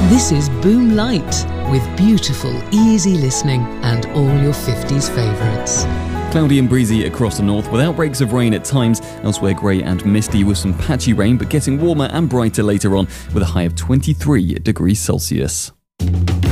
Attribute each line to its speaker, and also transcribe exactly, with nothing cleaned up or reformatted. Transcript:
Speaker 1: This is Boom Light, with beautiful, easy listening and all your fifties favourites.
Speaker 2: Cloudy and breezy across the north, with outbreaks of rain at times. Elsewhere grey and misty with some patchy rain, but getting warmer and brighter later on with a high of twenty-three degrees Celsius.